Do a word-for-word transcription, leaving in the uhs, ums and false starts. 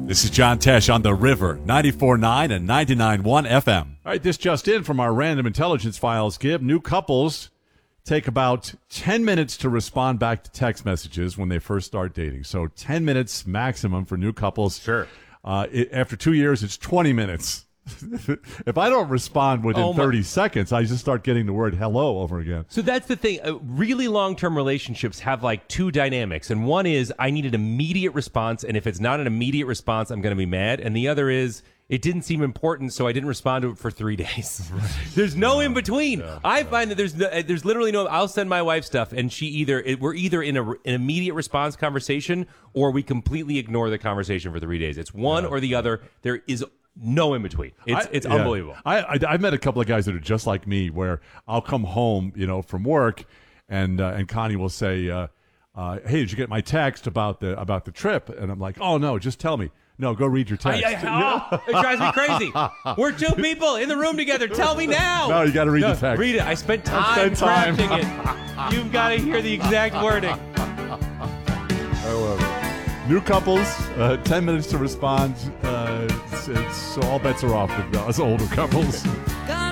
This is John Tesh on The River, ninety-four point nine and ninety-nine point one F M. All right, this just in from our Random Intelligence Files, Gib. New couples take about ten minutes to respond back to text messages when they first start dating. So ten minutes maximum for new couples. Sure. Uh, it, after two years, it's twenty minutes. If I don't respond within Oh, my- thirty seconds, I just start getting the word hello over again. So that's the thing. Uh, really long-term relationships have like two dynamics. And one is I need an immediate response. And if it's not an immediate response, I'm going to be mad. And the other is it didn't seem important, so I didn't respond to it for three days. There's no in between. Yeah, I yeah. find that there's no, uh, there's literally no. I'll send my wife stuff, and she either it, we're either in a, an immediate response conversation or we completely ignore the conversation for three days. It's one yeah. or the other. There is no in between. It's I, it's yeah. unbelievable. I, I I've met a couple of guys that are just like me, where I'll come home, you know, from work, and uh, and Connie will say, uh, uh, "Hey, did you get my text about the about the trip?" And I'm like, "Oh no, just tell me." No, go read your text. I, I, oh, it drives me crazy. We're two people in the room together. Tell me now. No, you got to read no, the text. Read it. I spent time, I spent time. crafting it. You've got to hear the exact wording. I love it. New couples, uh, ten minutes to respond. Uh, it's, it's, so all bets are off with us older couples.